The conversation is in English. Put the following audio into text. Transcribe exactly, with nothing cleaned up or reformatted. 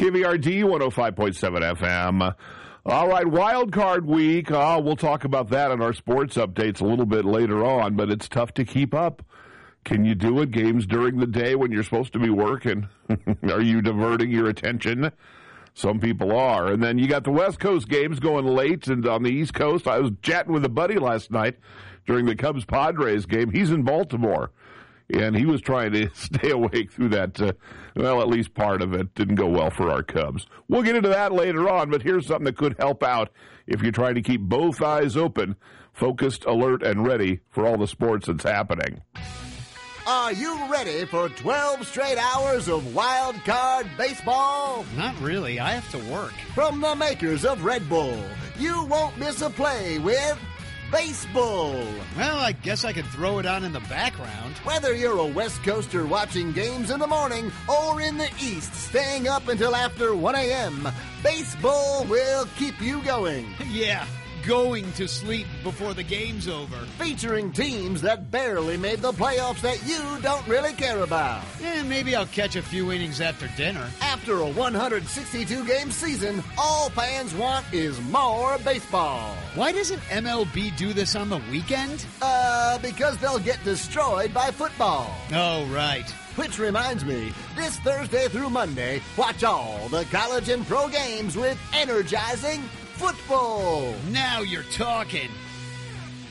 K V R D one oh five point seven F M. All right, wild card week. Uh, we'll talk about that in our sports updates a little bit later on, but it's tough to keep up. Can you do it? Games during the day when you're supposed to be working? Are you diverting your attention? Some people are. And then you got the West Coast games going late, and on the East Coast, I was chatting with a buddy last night during the Cubs-Padres game. He's in Baltimore, and he was trying to stay awake through that. Uh, well, at least part of it didn't go well for our Cubs. We'll get into that later on, but here's something that could help out if you're trying to keep both eyes open, focused, alert, and ready for all the sports that's happening. Are you ready for twelve straight hours of wild card baseball? Not really. I have to work. From the makers of Red Bull, you won't miss a play with baseball. Well, I guess I could throw it on in the background. Whether you're a West Coaster watching games in the morning or in the East staying up until after one a.m., baseball will keep you going. Yeah. Going to sleep before the game's over. Featuring teams that barely made the playoffs that you don't really care about. And maybe I'll catch a few innings after dinner. After a one hundred sixty-two game season, all fans want is more baseball. Why doesn't M L B do this on the weekend? Uh, because they'll get destroyed by football. Oh, right. Which reminds me, this Thursday through Monday, watch all the college and pro games with energizing football. Now you're talking.